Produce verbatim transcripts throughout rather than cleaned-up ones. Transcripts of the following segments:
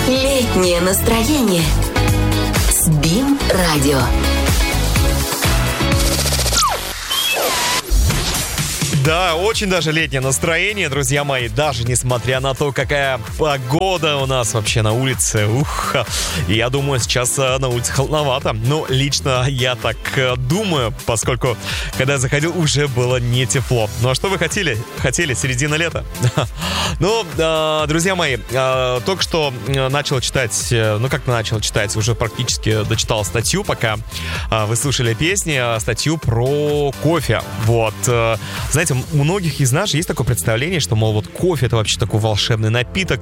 Летнее настроение с БИМ-радио. Да, очень даже летнее настроение, друзья мои, даже несмотря на то, какая погода у нас вообще на улице. Ух, я думаю, сейчас на улице холодновато. Ну, лично я так думаю, поскольку, когда я заходил, уже было не тепло. Ну, а что вы хотели? Хотели середина лета? Ну, друзья мои, только что начал читать, ну, как начал читать, уже практически дочитал статью, пока вы слушали песни, статью про кофе. Вот, знаете, у многих из нас есть такое представление, что, мол, вот кофе — это вообще такой волшебный напиток.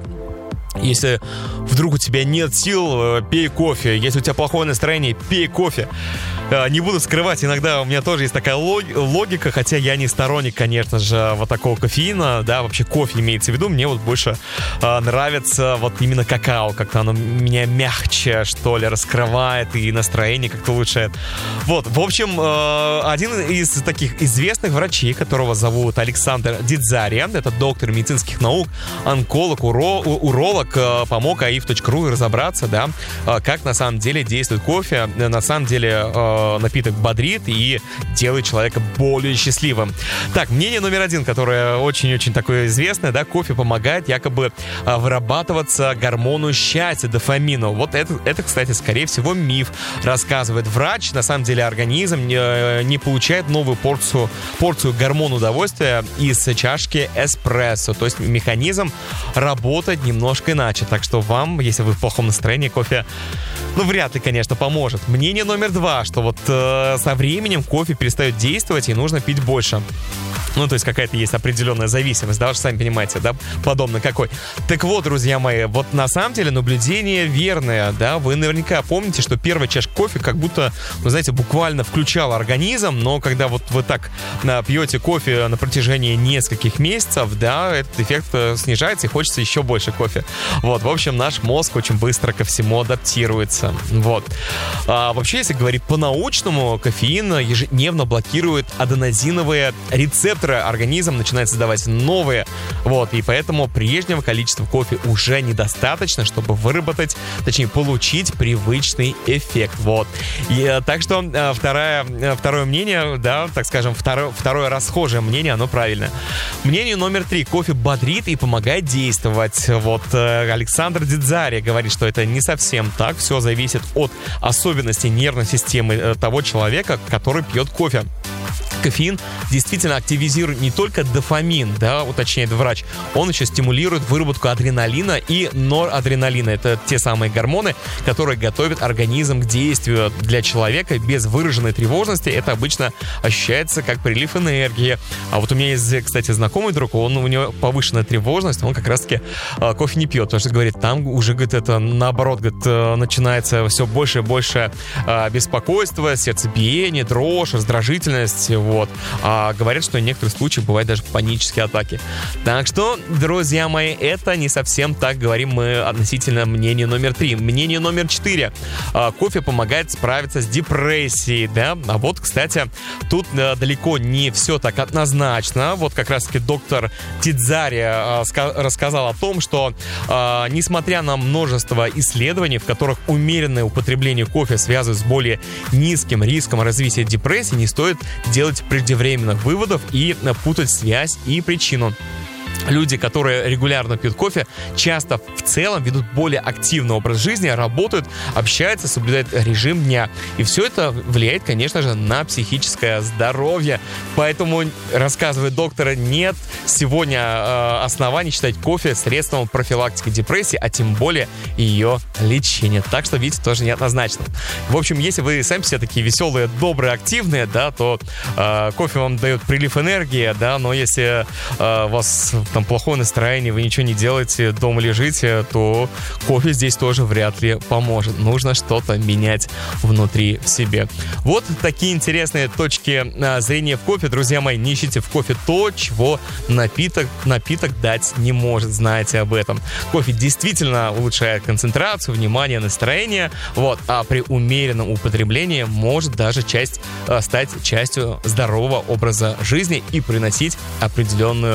Если вдруг у тебя нет сил, пей кофе. Если у тебя плохое настроение, пей кофе. Не буду скрывать, иногда у меня тоже есть такая логика, хотя я не сторонник, конечно же, вот такого кофеина, да, вообще кофе имеется в виду. Мне вот больше э, нравится вот именно какао, как-то оно меня мягче, что ли, раскрывает и настроение как-то улучшает. Вот, в общем, э, один из таких известных врачей, которого зовут Александр Дзидзария, это доктор медицинских наук, онколог, уро, уролог, э, помог аиф точка ру разобраться, да, э, как на самом деле действует кофе. На самом деле э, напиток бодрит и делает человека более счастливым. Так, мнение номер один, которое очень-очень такое известное, да, кофе помогает якобы вырабатываться гормону счастья, дофамину. Вот это, это, кстати, скорее всего, миф, рассказывает врач. На самом деле организм не, не получает новую порцию, порцию гормона удовольствия из чашки эспрессо. То есть механизм работает немножко иначе. Так что вам, если вы в плохом настроении, кофе, ну, вряд ли, конечно, поможет. Мнение номер два, что вот э, со временем кофе перестает действовать и нужно пить больше. Ну, то есть какая-то есть определенная зависимость, да, вы же сами понимаете, да, подобно какой. Так вот, друзья мои, вот на самом деле наблюдение верное, да, вы наверняка помните, что первая чашка кофе как будто, вы знаете, буквально включала организм, но когда вот вы так а, пьете кофе на протяжении нескольких месяцев, да, этот эффект снижается и хочется еще больше кофе. Вот, в общем, наш мозг очень быстро ко всему адаптируется, вот. А, вообще, если говорить по-научному, кофеин ежедневно блокирует аденозиновые рецепторы, организм начинает создавать новые, вот, и поэтому прежнего количества кофе уже недостаточно, чтобы выработать, точнее, получить привычный эффект, вот. И, так что второе, второе мнение, да, так скажем, второе, второе расхожее мнение, оно правильное. Мнение номер три. Кофе бодрит и помогает действовать. Вот, Александр Дзидзария говорит, что это не совсем так, все зависит от особенностей нервной системы того человека, который пьет кофе. Кофеин действительно активизирует не только дофамин, да, уточняет врач, он еще стимулирует выработку адреналина и норадреналина. Это те самые гормоны, которые готовят организм к действию. Для человека без выраженной тревожности это обычно ощущается как прилив энергии. А вот у меня есть, кстати, знакомый друг, он, у него повышенная тревожность, он как раз-таки э, кофе не пьет, потому что, говорит, там уже, говорит, это наоборот, говорит, э, начинается все больше и больше э, беспокойства, сердцебиение, дрожь, раздражительность. Вот. А говорят, что в некоторых случаях бывают даже панические атаки. Так что, друзья мои, это не совсем так, говорим мы относительно мнения номер три. Мнение номер четыре. А, кофе помогает справиться с депрессией, да? А вот, кстати, тут а, далеко не все так однозначно. Вот как раз-таки доктор Дзидзария а, ска- рассказал о том, что а, несмотря на множество исследований, в которых умеренное употребление кофе связывают с более низким риском развития депрессии, не стоит делать преждевременных выводов и путать связь и причину. Люди, которые регулярно пьют кофе, часто в целом ведут более активный образ жизни, работают, общаются, соблюдают режим дня. И все это влияет, конечно же, на психическое здоровье. Поэтому, рассказывает доктор, нет сегодня э, оснований считать кофе средством профилактики депрессии, а тем более ее лечения. Так что, видите, тоже неоднозначно. В общем, если вы сами все такие веселые, добрые, активные, да, то э, кофе вам дает прилив энергии, да, но если э, у вас там плохое настроение, вы ничего не делаете, дома лежите, то кофе здесь тоже вряд ли поможет. Нужно что-то менять внутри в себе. Вот такие интересные точки а, зрения в кофе. Друзья мои, не ищите в кофе то, чего напиток, напиток дать не может. Знаете об этом. Кофе действительно улучшает концентрацию, внимание, настроение. Вот. А при умеренном употреблении может даже часть, а, стать частью здорового образа жизни и приносить определенную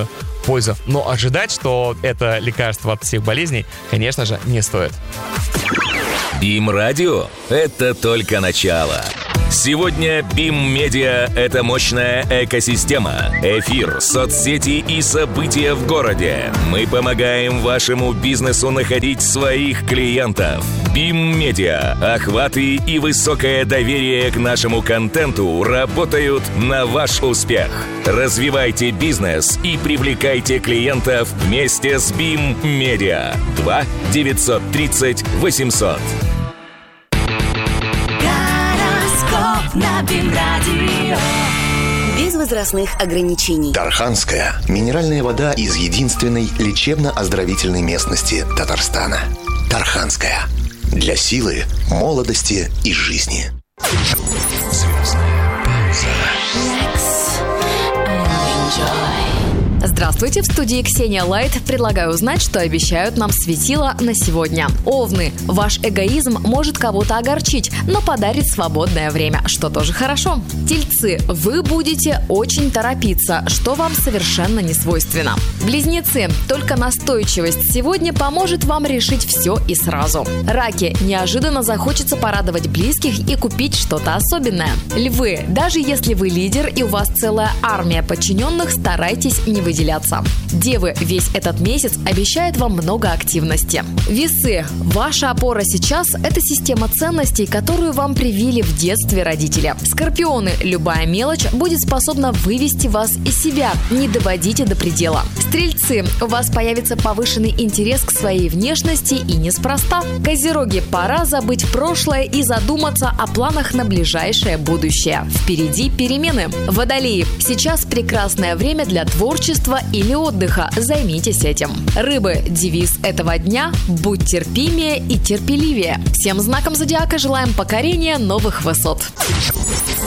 пользу. Но ожидать, что это лекарство от всех болезней, конечно же, не стоит. БИМ-радио – это только начало. Сегодня БИМ-медиа – это мощная экосистема. Эфир, соцсети и события в городе. Мы помогаем вашему бизнесу находить своих клиентов. БИМ-медиа, охваты и высокое доверие к нашему контенту работают на ваш успех. Развивайте бизнес и привлекайте клиентов вместе с БИМ-медиа. два девятьсот тридцать восемьсот. На БИМ-радио. Без возрастных ограничений. Тарханская минеральная вода из единственной лечебно-оздоровительной местности Татарстана. Тарханская. Для силы, молодости и жизни. Звездная пауза. Здравствуйте, в студии Ксения Лайт. Предлагаю узнать, что обещают нам светила на сегодня. Овны. Ваш эгоизм может кого-то огорчить, но подарит свободное время, что тоже хорошо. Тельцы. Вы будете очень торопиться, что вам совершенно не свойственно. Близнецы. Только настойчивость сегодня поможет вам решить все и сразу. Раки. Неожиданно захочется порадовать близких и купить что-то особенное. Львы. Даже если вы лидер и у вас целая армия подчиненных, старайтесь не выделяться. Девы, весь этот месяц обещает вам много активности. Весы. Ваша опора сейчас – это система ценностей, которую вам привили в детстве родители. Скорпионы. Любая мелочь будет способна вывести вас из себя. Не доводите до предела. Стрельцы. У вас появится повышенный интерес к своей внешности и неспроста. Козероги. Пора забыть прошлое и задуматься о планах на ближайшее будущее. Впереди перемены. Водолеи. Сейчас прекрасное время для творчества или отдыха. Займитесь этим. Рыбы. Девиз этого дня – будь терпимее и терпеливее. Всем знакам зодиака желаем покорения новых высот.